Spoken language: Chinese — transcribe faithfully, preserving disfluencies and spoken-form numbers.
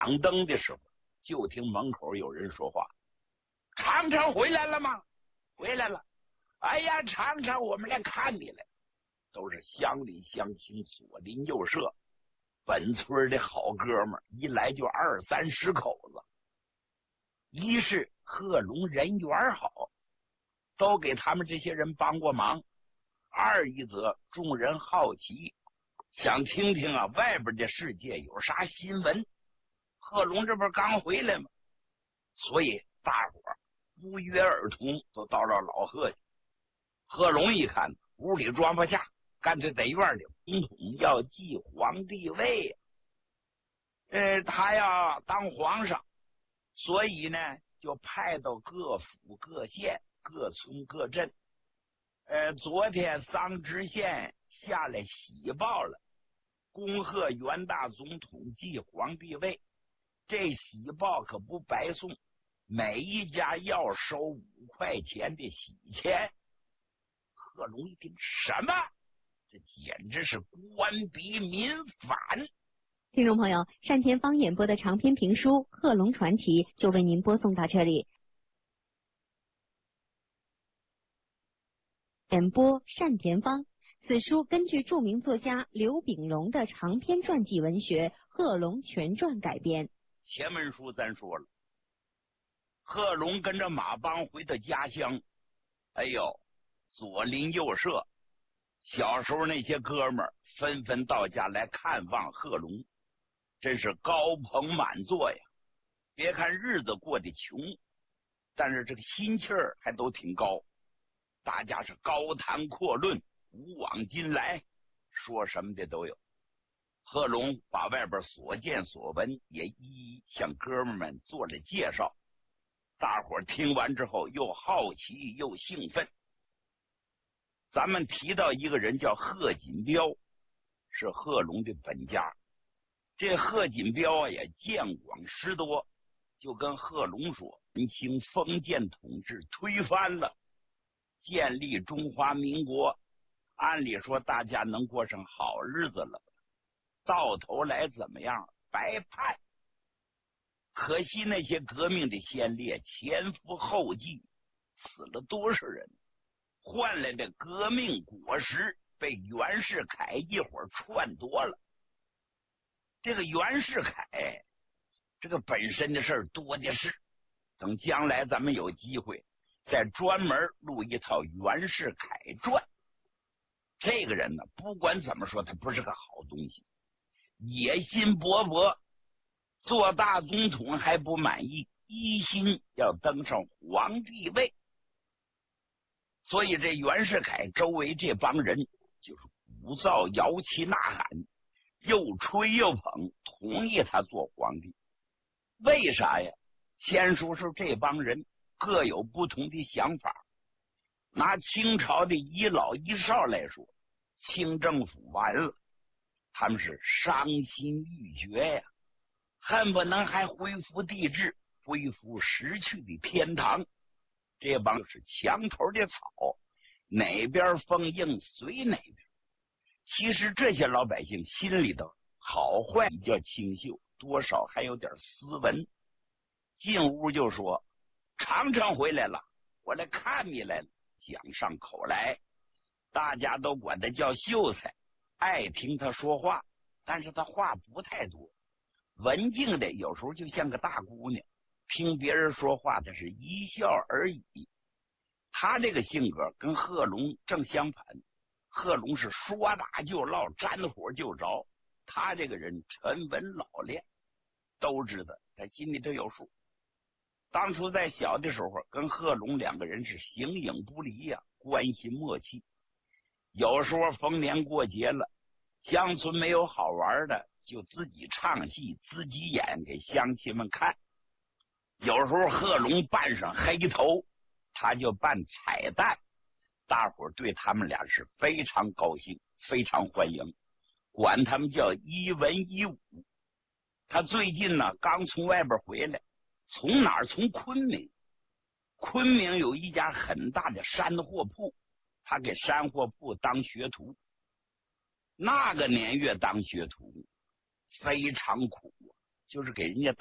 掌灯的时候，就听门口有人说话：“长城回来了吗？回来了！哎呀，长城，我们来看你来。”都是乡里乡亲，左邻右舍，本村的好哥们儿，一来就二三十口子。一是贺龙人缘好，都给他们这些人帮过忙；二一则众人好奇，想听听啊外边的世界有啥新闻。贺龙这不是刚回来吗？所以大伙儿不约而同都到了老贺家。贺龙一看屋里装不下，干脆在院里统统要继皇帝位呀、啊。呃，他要当皇上，所以呢就派到各府各县各村各镇。呃，昨天桑植县下来喜报了，恭贺元大总统继皇帝位。这喜报可不白送，每一家要收五块钱的喜钱。贺龙一听，什么？这简直是官逼民反！ 听众朋友，单田芳演播的长篇评书《贺龙传奇》就为您播送到这里。演播单田芳。此书根据著名作家刘秉龙的长篇传记文学《贺龙全传》改编。 前文书咱说了，贺龙跟着马帮回到家乡，哎呦，左邻右舍，小时候那些哥们儿纷纷到家来看望贺龙，真是高朋满座呀。别看日子过得穷，但是这个心气儿还都挺高，大家是高谈阔论，古往今来，说什么的都有。贺龙把外边所见所闻也一一向哥们们做了介绍，大伙儿听完之后又好奇又兴奋。咱们提到一个人叫贺锦彪，是贺龙的本家。这贺锦彪也见广识多，就跟贺龙说，明清封建统治推翻了，建立中华民国，按理说大家能过上好日子了，到头来怎么样？白盼。可惜那些革命的先烈前赴后继，死了多少人，换来的革命果实被袁世凯一伙篡夺了。这个袁世凯这个本身的事儿多的是，等将来咱们有机会再专门录一套袁世凯传。这个人呢，不管怎么说他不是个好东西，野心勃勃，做大总统还不满意，一心要登上皇帝位。所以这袁世凯周围这帮人就是鼓噪摇旗呐喊，又吹又捧，同意他做皇帝。为啥呀？先说说这帮人各有不同的想法。拿清朝的一老一少来说，清政府完了，他们是伤心欲绝呀，恨不能还恢复帝制，恢复失去的天堂。这帮是墙头的草，哪边风硬随哪边。其实这些老百姓心里头好坏比较清秀，多少还有点斯文。进屋就说，长城回来了，我来看你来了，讲上口来。大家都管他叫秀才，爱听他说话，但是他话不太多，文静的有时候就像个大姑娘，听别人说话他是一笑而已。他这个性格跟贺龙正相反，贺龙是说打就唠，沾火就着，他这个人沉稳老练，都知道他心里头有数。当初在小的时候跟贺龙两个人是形影不离呀、啊，关系默契。有时候逢年过节了，乡村没有好玩的，就自己唱戏自己演给乡亲们看。有时候贺龙扮上黑头，他就扮彩蛋，大伙儿对他们俩是非常高兴，非常欢迎，管他们叫一文一武。他最近呢刚从外边回来，从哪儿？从昆明。昆明有一家很大的山货铺，他给山货铺当学徒。那个年月当学徒非常苦， 就是给人家